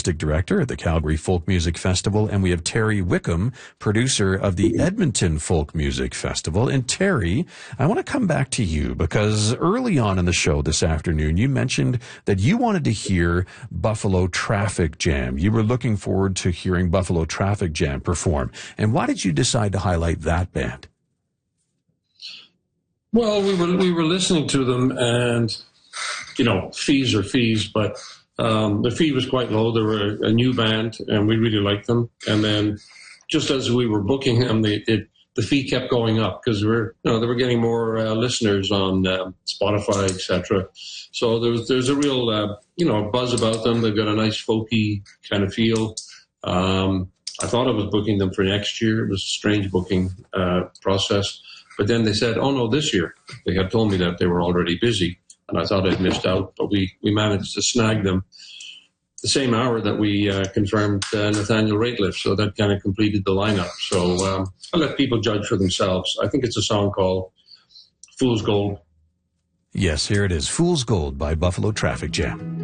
Artistic Director at the Calgary Folk Music Festival, and we have Terry Wickham, producer of the Edmonton Folk Music Festival. And Terry, I want to come back to you because early on in the show this afternoon, you mentioned that you wanted to hear Buffalo Traffic Jam. You were looking forward to hearing Buffalo Traffic Jam perform. And why did you decide to highlight that band? Well, we were listening to them, and fees are fees, but the fee was quite low. They were a new band, and we really liked them. And then, just as we were booking them, the fee kept going up because they were getting more listeners on Spotify, etc. So there's a real buzz about them. They've got a nice folky kind of feel. I thought I was booking them for next year. It was a strange booking process. But then they said, oh, no, this year. They had told me that they were already busy, and I thought I'd missed out. But we managed to snag them the same hour that we confirmed Nathaniel Rateliff, so that kind of completed the lineup. So I'll let people judge for themselves. I think it's a song called Fool's Gold. Yes, here it is, Fool's Gold by Buffalo Traffic Jam.